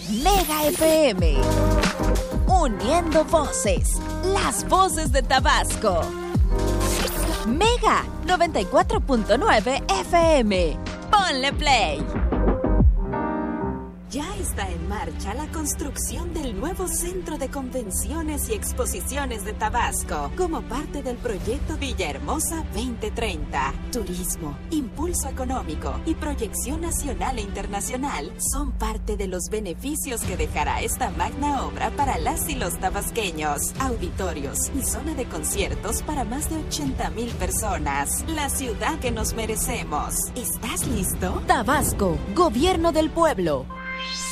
Mega FM. Uniendo voces. Las voces de Tabasco. Mega 94.9 FM. Ponle play. Ya está en marcha la construcción del nuevo Centro de Convenciones y Exposiciones de Tabasco, como parte del proyecto Villahermosa 2030. Turismo, impulso económico y proyección nacional e internacional son parte de los beneficios que dejará esta magna obra para las y los tabasqueños. Auditorios y zona de conciertos para más de 80,000 personas. La ciudad que nos merecemos. ¿Estás listo? Tabasco, Gobierno del Pueblo.